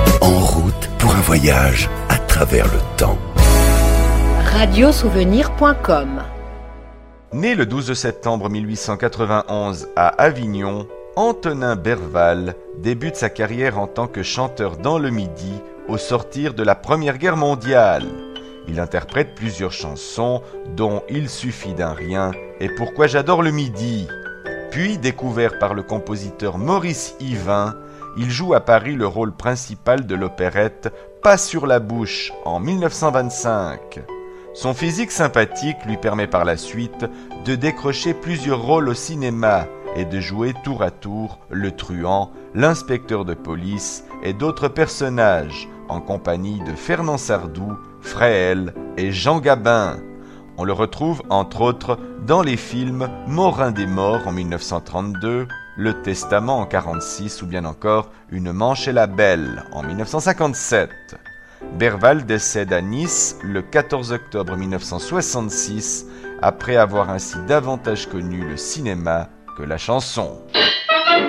En route pour un voyage à travers le temps. Radiosouvenir.com. Né le 12 septembre 1891 à Avignon, Antonin Berval débute sa carrière en tant que chanteur dans le Midi au sortir de la Première Guerre mondiale. Il interprète plusieurs chansons, dont Il suffit d'un rien et Pourquoi j'adore le Midi. Puis, découvert par le compositeur Maurice Yvain, il joue à Paris le rôle principal de l'opérette Pas sur la bouche en 1925. Son physique sympathique lui permet par la suite de décrocher plusieurs rôles au cinéma et de jouer tour à tour le truand, l'inspecteur de police et d'autres personnages en compagnie de Fernand Sardou, Fréhel et Jean Gabin. On le retrouve entre autres dans les films Morin des Morts en 1932, Le Testament en 1946 ou bien encore Une Manche et la Belle en 1957. Berval décède à Nice le 14 octobre 1966 après avoir ainsi davantage connu le cinéma que la chanson.